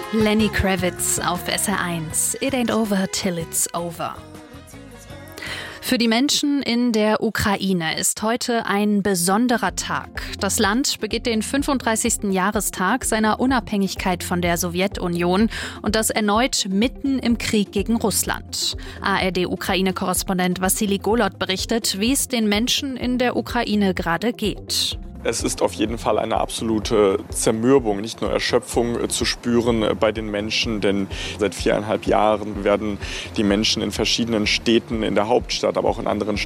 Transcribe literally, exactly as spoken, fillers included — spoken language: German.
Lenny Kravitz auf S R eins. It ain't over till it's over. Für die Menschen in der Ukraine ist heute ein besonderer Tag. Das Land begeht den fünfunddreißigsten Jahrestag seiner Unabhängigkeit von der Sowjetunion und das erneut mitten im Krieg gegen Russland. A R D-Ukraine-Korrespondent Wassili Golod berichtet, wie es den Menschen in der Ukraine gerade geht. Es ist auf jeden Fall eine absolute Zermürbung, nicht nur Erschöpfung zu spüren bei den Menschen, denn seit viereinhalb Jahren werden die Menschen in verschiedenen Städten, in der Hauptstadt, aber auch in anderen